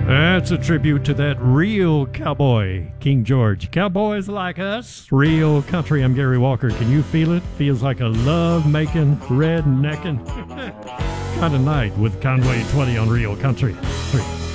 That's a tribute to that real cowboy, King George. Cowboys like us, real country. I'm Gary Walker. Can you feel it? Feels like a love-making, rednecking kind of night with Conway 20 on Real Country. 3.